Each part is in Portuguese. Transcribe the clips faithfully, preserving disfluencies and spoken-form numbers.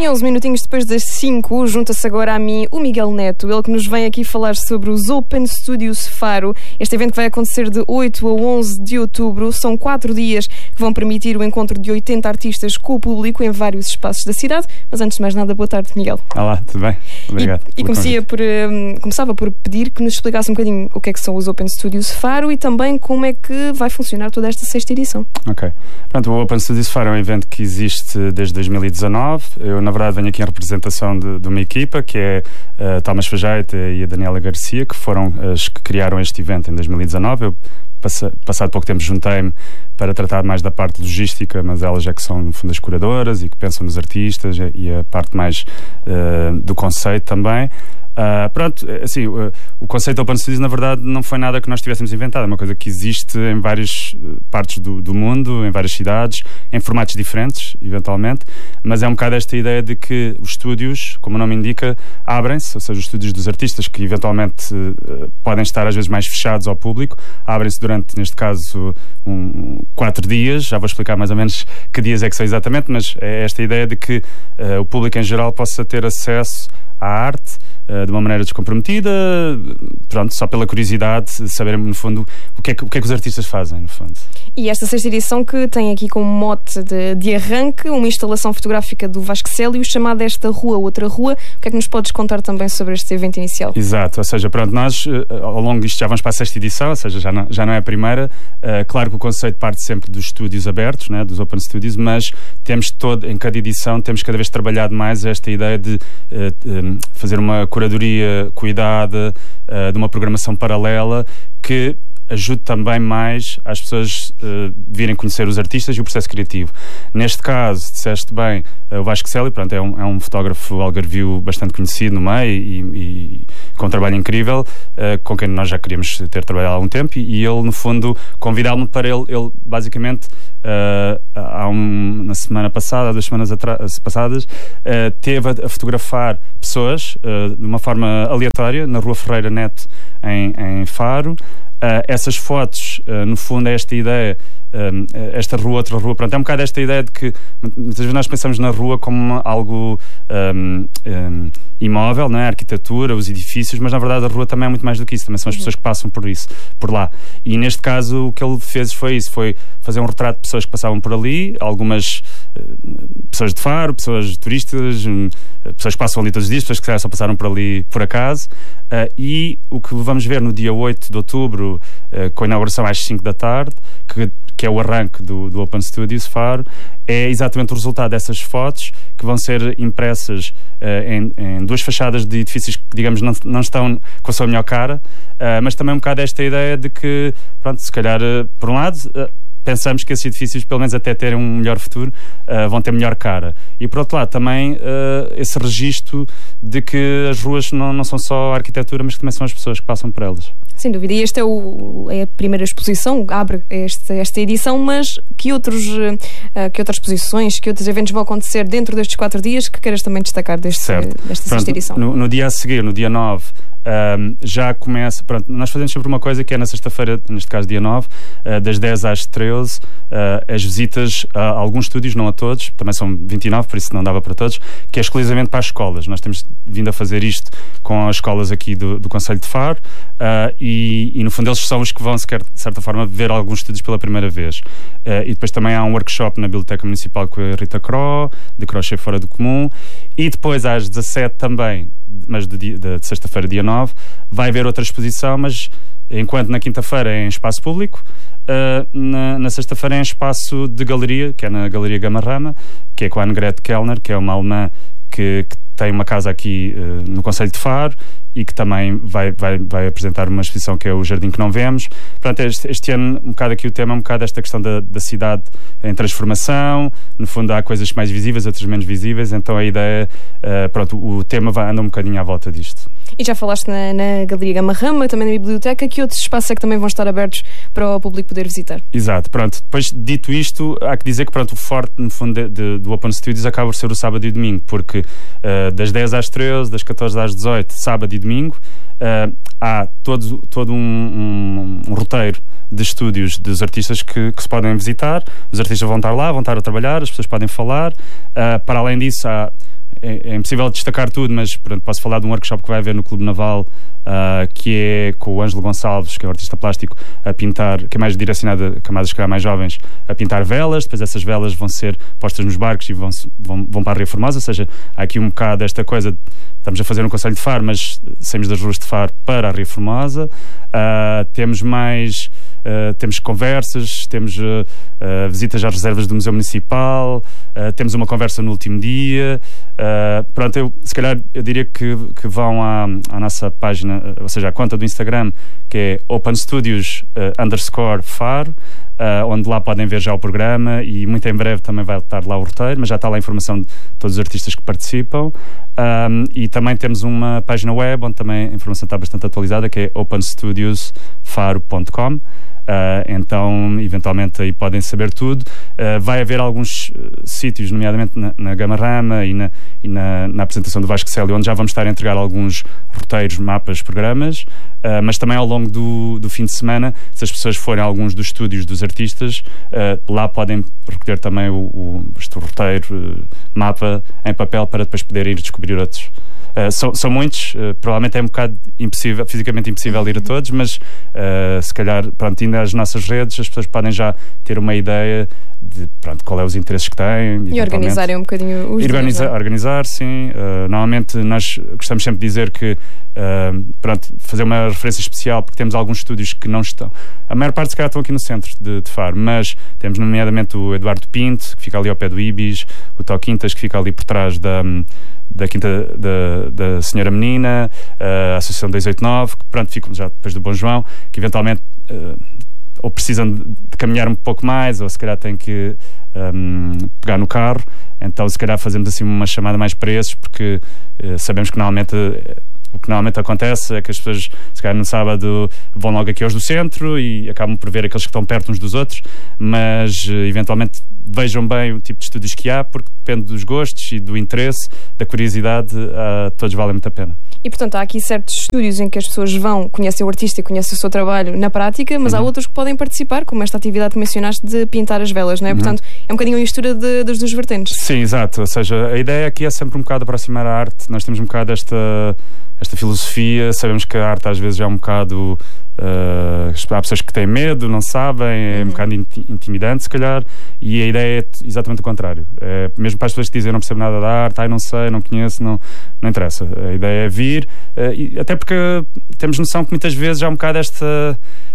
Sim, onze minutinhos depois das cinco, junta-se agora a mim o Miguel Neto, ele que nos vem aqui falar sobre os Open Studios Faro. Este evento vai acontecer de oito a onze de outubro. São quatro dias que vão permitir o encontro de oitenta artistas com o público em vários espaços da cidade. Mas antes de mais nada, boa tarde, Miguel. Olá, tudo bem? Obrigado. E, e comecei por, um, começava por pedir que nos explicasse um bocadinho o que é que são os Open Studios Faro e também como é que vai funcionar toda esta sexta edição. Ok. Pronto, o Open Studios Faro é um evento que existe desde dois mil e dezanove. Eu, na verdade, venho aqui em representação de, de uma equipa, que é a Thomas Fajeita e a Daniela Garcia, que foram as que criaram este evento em dois mil e dezanove. Eu, passado pouco tempo, juntei-me para tratar mais da parte logística, mas elas é que são, no fundo, as curadoras e que pensam nos artistas e a parte mais uh, do conceito também. Uh, pronto, assim, o, o conceito Open Studios, na verdade, não foi nada que nós tivéssemos inventado. É uma coisa que existe em várias partes do, do mundo, em várias cidades, em formatos diferentes, eventualmente, mas é um bocado esta ideia de que os estúdios, como o nome indica, abrem-se, ou seja, os estúdios dos artistas, que eventualmente uh, podem estar às vezes mais fechados ao público, abrem-se durante, neste caso, um, quatro dias. Já vou explicar mais ou menos que dias é que são exatamente, mas é esta ideia de que uh, o público em geral possa ter acesso à arte uh, de uma maneira descomprometida, pronto, só pela curiosidade de saber, no fundo, o que, é que, o que é que os artistas fazem, no fundo. E esta sexta edição que tem aqui como mote de, de arranque uma instalação fotográfica do Vasco Célio chamada Esta Rua, Outra Rua. O que é que nos podes contar também sobre este evento inicial? Exato, ou seja, pronto, nós ao longo disto já vamos para a sexta edição, ou seja, já não, já não é a primeira. Uh, claro que o conceito parte sempre dos estúdios abertos, né, dos Open Studios, mas temos todo, em cada edição, temos cada vez trabalhado mais esta ideia de uh, um, fazer uma curadoria cuidada, uh, de uma programação paralela que ajude também mais as pessoas uh, virem conhecer os artistas e o processo criativo. Neste caso, disseste bem, uh, o Vasco Célio, pronto, é um, é um fotógrafo algarvio bastante conhecido no meio e, e com um trabalho incrível, uh, com quem nós já queríamos ter trabalhado há algum tempo, e, e ele, no fundo, convidá-lo para ele, ele basicamente, uh, há um, na semana passada, há duas semanas atrás, passadas, uh, teve a, a fotografar pessoas uh, de uma forma aleatória, na Rua Ferreira Neto, em, em Faro. Uh, essas fotos, uh, no fundo, é esta ideia, um, esta rua, outra rua, pronto, é um bocado esta ideia de que muitas vezes nós pensamos na rua como algo um, um, imóvel, não é? A arquitetura, os edifícios, mas na verdade a rua também é muito mais do que isso, também são as pessoas que passam por isso, por lá. E neste caso o que ele fez foi isso, foi fazer um retrato de pessoas que passavam por ali, algumas uh, pessoas de Faro, pessoas turistas, um, pessoas que passam ali todos os dias, pessoas que só passaram por ali por acaso, uh, e o que vamos ver no dia oito de outubro, uh, com a inauguração às cinco da tarde, que, que é o arranque do, do Open Studios Faro, é exatamente o resultado dessas fotos que vão ser impressas uh, em, em duas fachadas de edifícios que, digamos, não, não estão com a sua melhor cara, uh, mas também um bocado esta ideia de que, pronto, se calhar, uh, por um lado, uh, pensamos que esses edifícios, pelo menos até terem um melhor futuro, uh, vão ter melhor cara. E, por outro lado, também uh, esse registro de que as ruas não, não são só a arquitetura, mas que também são as pessoas que passam por elas. Sem dúvida. E esta é, o, é a primeira exposição, abre esta, esta edição, mas que, outros, uh, que outras exposições, que outros eventos vão acontecer dentro destes quatro dias que queiras também destacar deste, desta sexta edição? No, no dia a seguir, no dia nove, Um, já começa, pronto, nós fazemos sempre uma coisa que é na sexta-feira, neste caso dia nove, uh, das dez às treze, uh, as visitas a alguns estúdios, não a todos, também são vinte e nove, por isso não dava para todos, que é exclusivamente para as escolas. Nós temos vindo a fazer isto com as escolas aqui do, do Concelho de Faro, uh, e, e no fundo eles são os que vão, sequer, de certa forma, ver alguns estúdios pela primeira vez. Uh, e depois também há um workshop na Biblioteca Municipal com a Rita Cro, de Crochê Fora do Comum, e depois às dezassete também, mas de, de, de sexta-feira, dia nove, vai haver outra exposição, mas enquanto na quinta-feira é em espaço público, uh, na, na sexta-feira é em espaço de galeria, que é na Galeria Gamarrama, que é com a Annegret Kellner, que é uma alemã que, que tem uma casa aqui uh, no Concelho de Faro e que também vai, vai, vai apresentar uma exposição que é o Jardim que Não Vemos. Portanto, este, este ano, um bocado aqui o tema é um bocado esta questão da, da cidade em transformação. No fundo há coisas mais visíveis, outras menos visíveis, então a ideia, uh, pronto, o tema vai, anda um bocadinho à volta disto. E já falaste na, na Galeria Gamarrama, também na biblioteca, que outros espaços é que também vão estar abertos para o público poder visitar? Exato, pronto. Depois, dito isto, há que dizer que, pronto, o forte, no fundo, de, de, do Open Studios acaba por ser o sábado e o domingo, porque uh, das dez às treze, das catorze às dezoito, sábado e domingo, uh, há todo, todo um, um, um roteiro de estúdios dos artistas que, que se podem visitar. Os artistas vão estar lá, vão estar a trabalhar, as pessoas podem falar. Uh, para além disso, há é, é impossível destacar tudo, mas pronto, posso falar de um workshop que vai haver no Clube Naval, uh, que é com o Ângelo Gonçalves, que é um artista plástico, a pintar, que é mais direcionado a camadas que mais jovens, a pintar velas. Depois essas velas vão ser postas nos barcos e vão, vão, vão para a Ria Formosa, ou seja, há aqui um bocado esta coisa, estamos a fazer um concelho de Faro, mas saímos das ruas de Faro para a Ria Formosa. Uh, temos mais... Uh, temos conversas, temos uh, uh, visitas às reservas do Museu Municipal, uh, temos uma conversa no último dia. Uh, pronto, eu, se calhar eu diria que, que vão à, à nossa página, uh, ou seja, à conta do Instagram, que é Open Studios uh, underscore Faro, uh, onde lá podem ver já o programa, e muito em breve também vai estar lá o roteiro, mas já está lá a informação de todos os artistas que participam. Um, e também temos uma página web onde também a informação está bastante atualizada, que é open studios faro ponto com. Uh, então, eventualmente, aí podem saber tudo. Uh, vai haver alguns uh, sítios, nomeadamente na, na Gama Rama e, na, e na, na apresentação do Vasco Célio, onde já vamos estar a entregar alguns roteiros, mapas, programas, uh, mas também ao longo do, do fim de semana, se as pessoas forem a alguns dos estúdios dos artistas, uh, lá podem recolher também o, o, este roteiro, uh, mapa em papel, para depois poderem ir descobrir outros. Uh, são, são muitos, uh, provavelmente é um bocado impossível, fisicamente impossível ir a todos, mas uh, se calhar, pronto, indo às nossas redes, as pessoas podem já ter uma ideia de, pronto, qual é os interesses que têm. E organizarem um bocadinho os organiza, dias, organizar, sim. Uh, normalmente nós gostamos sempre de dizer que, uh, pronto, fazer uma referência especial, porque temos alguns estúdios que não estão. A maior parte, se calhar, estão aqui no centro de, de Faro, mas temos nomeadamente o Eduardo Pinto, que fica ali ao pé do Ibis, o Tó Quintas, que fica ali por trás da... da Quinta da, da Senhora Menina, a Associação dois oito nove, que pronto, ficam já depois do Bom João, que eventualmente uh, ou precisam de, de caminhar um pouco mais, ou se calhar têm que um, pegar no carro. Então se calhar fazemos assim uma chamada mais para esses, porque uh, sabemos que normalmente uh, o que normalmente acontece é que as pessoas, se calhar no sábado, vão logo aqui aos do centro e acabam por ver aqueles que estão perto uns dos outros, mas uh, eventualmente vejam bem o tipo de estúdios que há, porque depende dos gostos e do interesse, da curiosidade, uh, todos valem muito a pena. E, portanto, há aqui certos estúdios em que as pessoas vão, conhecem o artista e conhecem o seu trabalho na prática, mas uhum. há outros que podem participar, como esta atividade que mencionaste de pintar as velas, não é? Uhum. Portanto, é um bocadinho a mistura de, das duas vertentes. Sim, exato. Ou seja, a ideia aqui é sempre um bocado aproximar a arte. Nós temos um bocado esta, esta filosofia, sabemos que a arte às vezes é um bocado... Uh, há pessoas que têm medo, não sabem, é uhum. um bocado intimidante se calhar, e a ideia é exatamente o contrário. É, mesmo para as pessoas que dizem não percebo nada da arte, ai não sei, não conheço, não, não interessa. A ideia é vir, uh, e até porque temos noção que muitas vezes há um bocado esta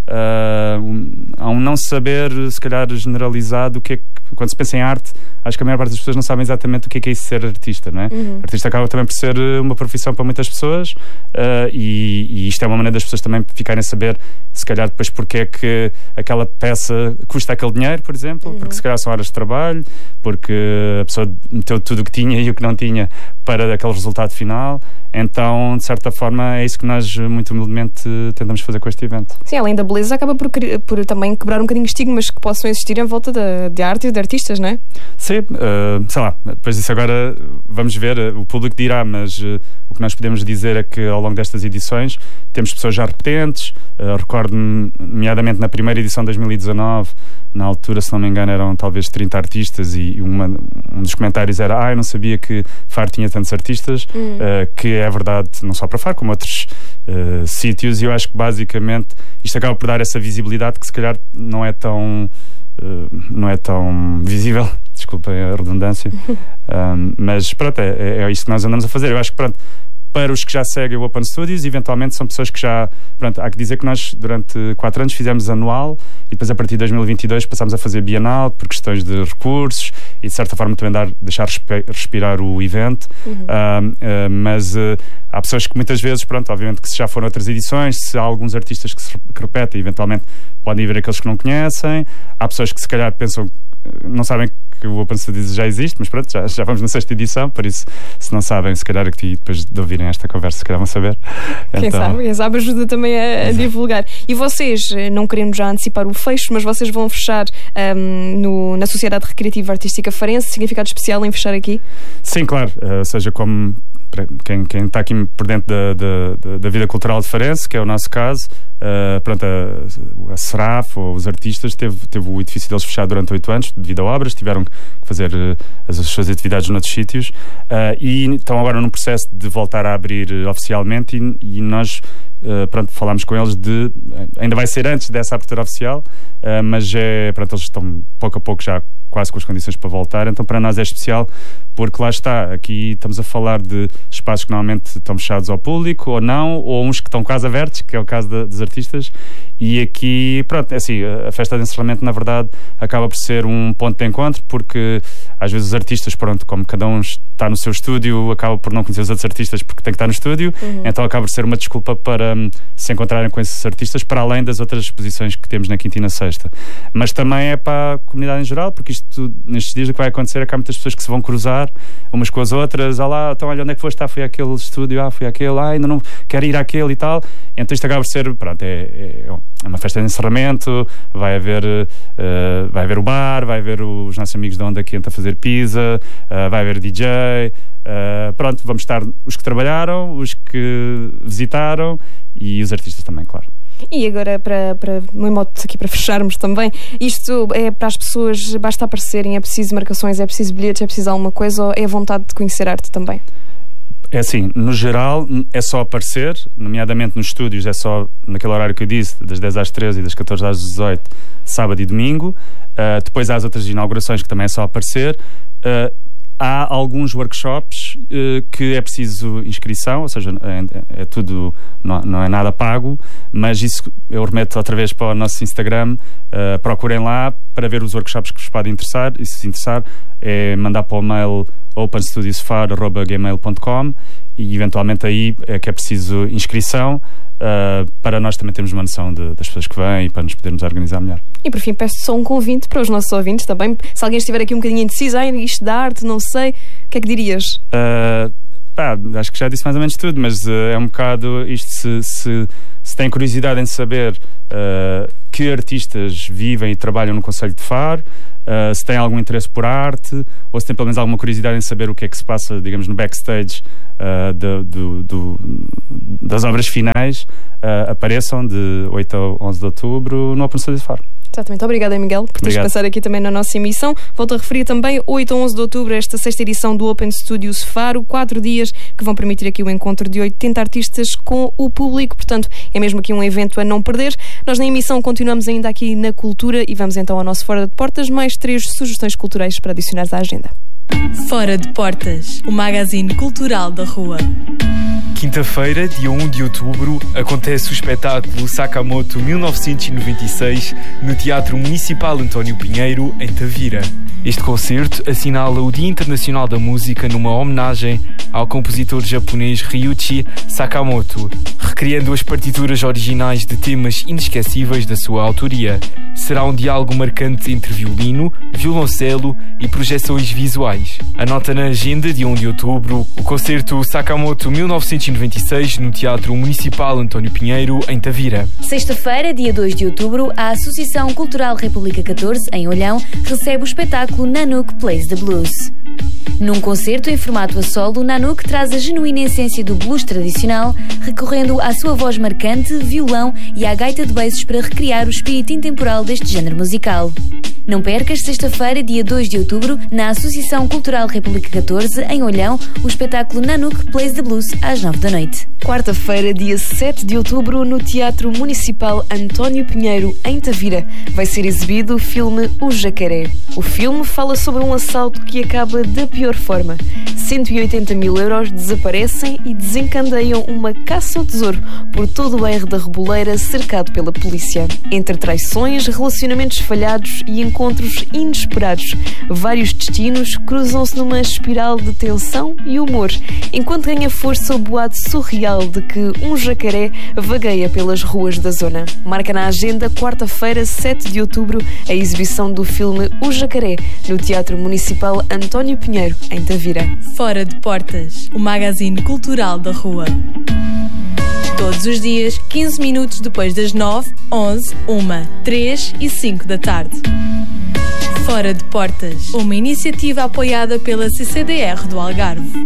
uh, um, há um não saber, se calhar generalizado, o que é que, quando se pensa em arte, acho que a maior parte das pessoas não sabem exatamente o que é que é isso ser artista, não é? Uhum. Artista acaba também por ser uma profissão para muitas pessoas, uh, e, e isto é uma maneira das pessoas também ficarem a saber, se calhar depois, porque é que aquela peça custa aquele dinheiro, por exemplo, uhum. porque se calhar são horas de trabalho, porque a pessoa meteu tudo o que tinha e o que não tinha para aquele resultado final. Então, de certa forma, é isso que nós muito humildemente tentamos fazer com este evento. Sim, além da beleza, acaba por, por também quebrar um bocadinho estigmas que possam existir em volta de, de arte e de artistas, não é? Sim, uh, sei lá, depois disso agora vamos ver, uh, o público dirá, mas uh, o que nós podemos dizer é que ao longo destas edições temos pessoas já repetentes. Uh, recordo-me, nomeadamente na primeira edição de dois mil e dezanove, na altura, se não me engano, eram talvez trinta artistas, e uma, um dos comentários era: ah, eu não sabia que Faro tinha tantos artistas, hum. uh, que é verdade, não só para Faro, como outros uh, sítios, e eu acho que basicamente isto acaba por dar essa visibilidade que se calhar não é tão uh, não é tão visível, desculpem a redundância, um, mas pronto, é, é isso que nós andamos a fazer. Eu acho que pronto, para os que já seguem o Open Studios, eventualmente são pessoas que já... Pronto, há que dizer que nós, durante quatro anos, fizemos anual, e depois, a partir de dois mil e vinte e dois, passámos a fazer bienal, por questões de recursos, e de certa forma também dar, deixar respirar o evento. Uhum. Uh, uh, mas uh, há pessoas que muitas vezes, pronto, obviamente que se já foram outras edições, se há alguns artistas que se que repetem, eventualmente podem ir ver aqueles que não conhecem. Há pessoas que se calhar pensam, não sabem que o Open Studios já existe, mas pronto, já, já vamos na sexta edição, por isso, se não sabem, se calhar aqui, depois de ouvirem esta conversa, se calhar vão saber. Quem então... sabe, quem sabe ajuda também a, a divulgar. E vocês, não queremos já antecipar o fecho, mas vocês vão fechar um, no, na Sociedade Recreativa Artística Farense. Significado especial em fechar aqui? Sim, claro, uh, ou seja, como quem, quem está aqui por dentro da, da, da vida cultural de Farense, que é o nosso caso, uh, pronto, a, a Seraf ou os artistas teve, teve o edifício deles fechado durante oito anos devido a obras, tiveram que fazer uh, as, as suas atividades noutros sítios, uh, e estão agora num processo de voltar a abrir uh, oficialmente, e, e nós Uh, pronto, falámos com eles de, ainda vai ser antes dessa abertura oficial, uh, mas é, pronto, eles estão pouco a pouco já quase com as condições para voltar, então para nós é especial, porque lá está, aqui estamos a falar de espaços que normalmente estão fechados ao público, ou não, ou uns que estão quase abertos, que é o caso de, dos artistas, e aqui, pronto, é assim, a festa de encerramento, na verdade, acaba por ser um ponto de encontro, porque às vezes os artistas, pronto, como cada um está no seu estúdio, acaba por não conhecer os outros artistas porque tem que estar no estúdio, uhum. Então acaba por ser uma desculpa para um, se encontrarem com esses artistas, para além das outras exposições que temos na quinta e na sexta. Mas também é para a comunidade em geral, porque isto, nestes dias, o que vai acontecer é que há muitas pessoas que se vão cruzar umas com as outras. Ah lá, então olha, onde é que foste? Ah, fui àquele estúdio, ah, fui àquele, ah, ainda não quero ir àquele e tal. Então isto acaba por ser, pronto, é, é, é uma festa de encerramento, vai haver, uh, vai haver o bar, vai haver os nossos amigos da Onda Quente a fazer pizza, uh, vai haver D J, uh, pronto, vamos estar os que trabalharam, os que visitaram e os artistas também, claro. E agora, para, para, no modo aqui para fecharmos também, isto é para as pessoas, basta aparecerem, é preciso marcações, é preciso bilhetes, é preciso alguma coisa, ou é vontade de conhecer arte também? É assim, no geral é só aparecer, nomeadamente nos estúdios é só naquele horário que eu disse, das dez às treze e das catorze às dezoito, sábado e domingo. Uh, depois há as outras inaugurações que também é só aparecer. Uh, há alguns workshops uh, que é preciso inscrição, ou seja, é, é tudo, não, não é nada pago, mas isso eu remeto outra vez para o nosso Instagram, uh, procurem lá para ver os workshops que vos podem interessar, e se interessar é mandar para o mail open studios far arroba gmail ponto com, e eventualmente aí é que é preciso inscrição, uh, para nós também termos uma noção de, das pessoas que vêm e para nos podermos organizar melhor. E por fim peço só um convite para os nossos ouvintes também, se alguém estiver aqui um bocadinho indeciso, ah, isto da arte, não sei, o que é que dirias? Uh, pá, acho que já disse mais ou menos tudo, mas uh, é um bocado isto, se, se, se tem curiosidade em saber uh, que artistas vivem e trabalham no Concelho de Faro, Uh, se tem algum interesse por arte, ou se tem pelo menos alguma curiosidade em saber o que é que se passa, digamos, no backstage uh, do, do, do, das obras finais, uh, apareçam de oito a onze de outubro no Open Studios Faro. Exatamente. Obrigada, Miguel, por teres passado aqui também na nossa emissão. Volto a referir também, oito a onze de outubro, esta sexta edição do Open Studios Faro, quatro dias que vão permitir aqui o encontro de oitenta artistas com o público, portanto é mesmo aqui um evento a não perder. Nós na emissão continuamos ainda aqui na cultura e vamos então ao nosso Fora de Portas, mais três sugestões culturais para adicionar à agenda. Fora de Portas, o magazine cultural da rua. Quinta-feira, dia um de outubro, acontece o espetáculo Sakamoto mil novecentos e noventa e seis no Teatro Municipal António Pinheiro, em Tavira. Este concerto assinala o Dia Internacional da Música numa homenagem ao compositor japonês Ryuichi Sakamoto, recriando as partituras originais de temas inesquecíveis da sua autoria. Será um diálogo marcante entre violino, violoncelo e projeções visuais. Anota na agenda, dia um de outubro, o concerto Sakamoto mil novecentos e noventa e seis no Teatro Municipal António Pinheiro, em Tavira. Sexta-feira, dia dois de outubro, a Associação Cultural República catorze, em Olhão, recebe o espetáculo Nanook Plays the Blues. Num concerto em formato a solo, Nanook traz a genuína essência do blues tradicional, recorrendo à sua voz marcante, violão e à gaita de baixos para recriar o espírito intemporal deste género musical. Não percas, sexta-feira, dia dois de outubro, na Associação Cultural República catorze, em Olhão, o espetáculo Nanook Plays the Blues, às nove da noite. Quarta-feira, dia sete de outubro, no Teatro Municipal António Pinheiro, em Tavira, vai ser exibido o filme O Jacaré. O filme fala sobre um assalto que acaba da pior forma. cento e oitenta mil euros desaparecem e desencandeiam uma caça ao tesouro por todo o bairro da Reboleira, cercado pela polícia. Entre traições, relacionamentos falhados e encontros inesperados, vários destinos cruzam-se numa espiral de tensão e humor, enquanto ganha força o boato surreal de que um jacaré vagueia pelas ruas da zona. Marca na agenda, quarta-feira, sete de outubro, a exibição do filme O Jacaré, no Teatro Municipal António Pinheiro, em Tavira. Fora de Portas, o magazine cultural da rua. Todos os dias, quinze minutos depois das nove, onze, uma, três e cinco da tarde. Fora de Portas, uma iniciativa apoiada pela C C D R do Algarve.